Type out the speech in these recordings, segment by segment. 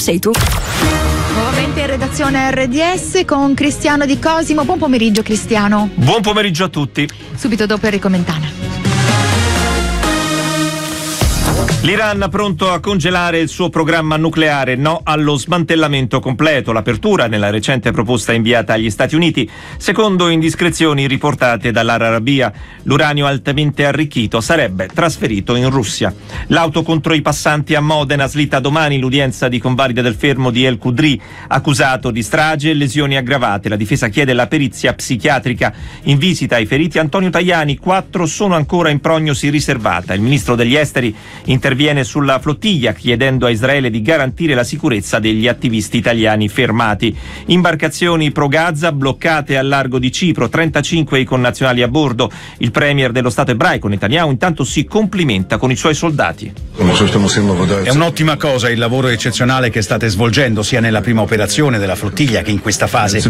sei tu. Nuovamente in redazione RDS con Cristiano Di Cosimo. Buon pomeriggio Cristiano. Buon pomeriggio a tutti. Subito dopo Enrico Mentana. L'Iran pronto a congelare il suo programma nucleare, no allo smantellamento completo, l'apertura nella recente proposta inviata agli Stati Uniti, secondo indiscrezioni riportate dall'Arabia. L'uranio altamente arricchito sarebbe trasferito in Russia. L'auto contro i passanti a Modena slitta domani l'udienza di convalida del fermo di El Qudri, accusato di strage e lesioni aggravate. La difesa chiede la perizia psichiatrica. In visita ai feriti Antonio Tajani, 4 sono ancora in prognosi riservata. Il ministro degli esteri interviene sulla flottiglia chiedendo a Israele di garantire la sicurezza degli attivisti italiani fermati. Imbarcazioni pro Gaza bloccate al largo di Cipro, 35 i connazionali a bordo. Il premier dello Stato ebraico Netanyahu intanto si complimenta con i suoi soldati. È un'ottima cosa il lavoro eccezionale che state svolgendo sia nella prima operazione della flottiglia che in questa fase.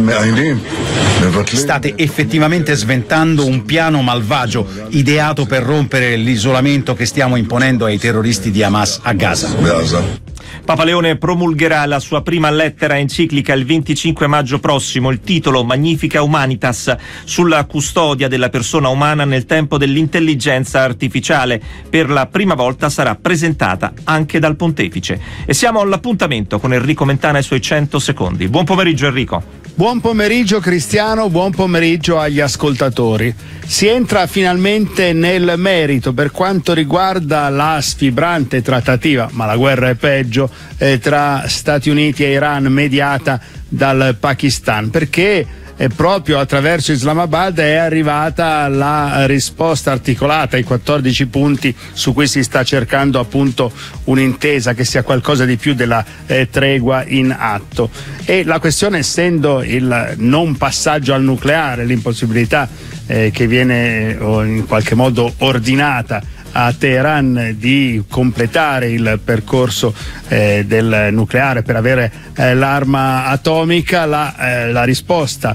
State effettivamente sventando un piano malvagio ideato per rompere l'isolamento che stiamo imponendo ai terroristi di Hamas a Gaza. Papa Leone promulgherà la sua prima lettera enciclica il 25 maggio prossimo. Il titolo Magnifica Humanitas, sulla custodia della persona umana nel tempo dell'intelligenza artificiale. Per la prima volta sarà presentata anche dal pontefice. E siamo all'appuntamento con Enrico Mentana e i suoi 100 secondi. Buon pomeriggio Enrico. Buon pomeriggio Cristiano, buon pomeriggio agli ascoltatori. Si entra finalmente nel merito per quanto riguarda la sfibrante trattativa, ma la guerra è peggio, tra Stati Uniti e Iran mediata dal Pakistan, perché proprio attraverso Islamabad è arrivata la risposta articolata ai 14 punti su cui si sta cercando appunto un'intesa che sia qualcosa di più della tregua in atto. E la questione, essendo il non passaggio al nucleare, l'impossibilità che viene in qualche modo ordinata a Teheran di completare il percorso del nucleare per avere l'arma atomica, la risposta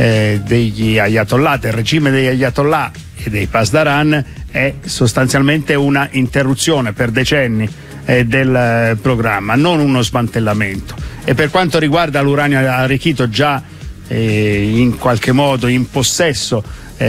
degli ayatollah, del regime degli ayatollah e dei pasdaran è sostanzialmente una interruzione per decenni del programma, non uno smantellamento. E per quanto riguarda l'uranio arricchito, già in qualche modo in possesso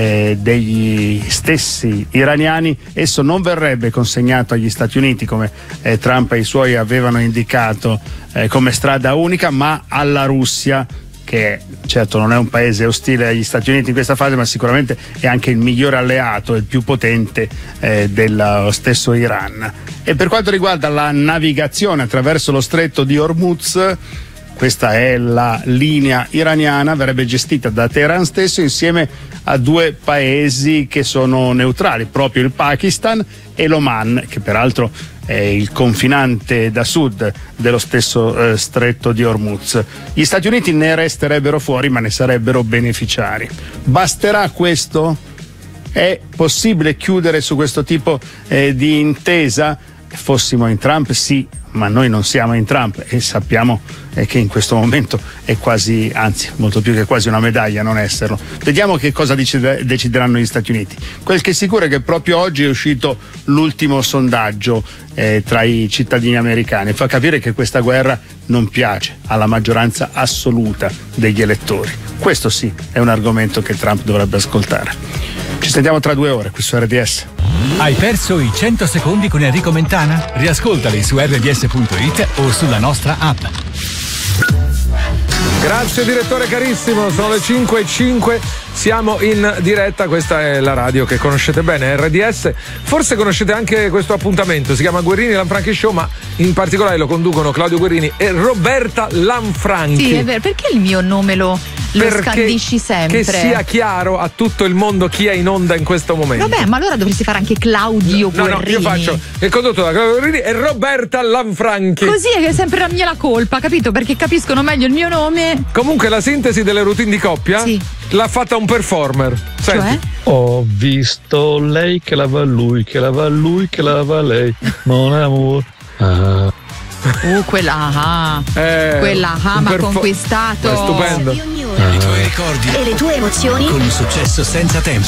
degli stessi iraniani, esso non verrebbe consegnato agli Stati Uniti come Trump e i suoi avevano indicato come strada unica, ma alla Russia, che certo non è un paese ostile agli Stati Uniti in questa fase, ma sicuramente è anche il migliore alleato e il più potente dello stesso Iran. E per quanto riguarda la navigazione attraverso lo stretto di Hormuz, questa è la linea iraniana, verrebbe gestita da Teheran stesso insieme a 2 paesi che sono neutrali, proprio il Pakistan e l'Oman, che peraltro è il confinante da sud dello stesso stretto di Hormuz. Gli Stati Uniti ne resterebbero fuori, ma ne sarebbero beneficiari. Basterà questo? È possibile chiudere su questo tipo di intesa? Fossimo in Trump, sì, ma noi non siamo in Trump e sappiamo che in questo momento è quasi, anzi molto più che quasi una medaglia non esserlo. Vediamo che cosa decideranno gli Stati Uniti. Quel che è sicuro è che proprio oggi è uscito l'ultimo sondaggio tra i cittadini americani, fa capire che questa guerra non piace alla maggioranza assoluta degli elettori. Questo sì è un argomento che Trump dovrebbe ascoltare. Ci sentiamo tra 2 ore qui su RDS. Hai perso i 100 secondi con Enrico Mentana? Riascoltali su rds.it o sulla nostra app. Grazie direttore carissimo, sono le 5:05, siamo in diretta, questa è la radio che conoscete bene, RDS, forse conoscete anche questo appuntamento, si chiama Guerrini Lanfranchi Show, ma in particolare lo conducono Claudio Guerrini e Roberta Lanfranchi. Sì, è vero, perché il mio nome lo scandisci sempre? Che sia chiaro a tutto il mondo chi è in onda in questo momento. Vabbè, ma allora dovresti fare anche Claudio Guerrini. No, io faccio, è condotto da Claudio Guerrini e Roberta Lanfranchi. Così è sempre la mia colpa, capito? Perché capiscono meglio il mio nome. Comunque la sintesi delle routine di coppia sì. L'ha fatta un performer. Senti. Cioè? Ho visto lei che lava lui, che lava lui, che lava lei. Mon amour. Quella m'ha conquistato. È stupendo. I tuoi ricordi e le tue emozioni con un successo senza tempo.